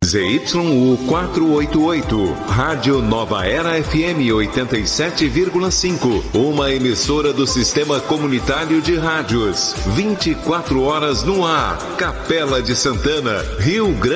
ZYU 488, Rádio Nova Era FM 87,5, uma emissora do Sistema Comunitário de Rádios, 24 horas no ar, Capela de Santana, Rio Grande.